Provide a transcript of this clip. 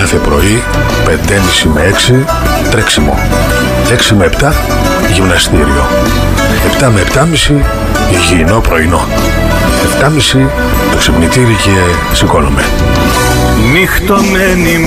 Κάθε πρωί 5:30 με 6 τρέξιμο, 6 με 7 γυμναστήριο, 7 με 7:30 υγιεινό πρωινό, 7:30 το ξυπνητήρι και σηκώνομαι. Νυχτωμένη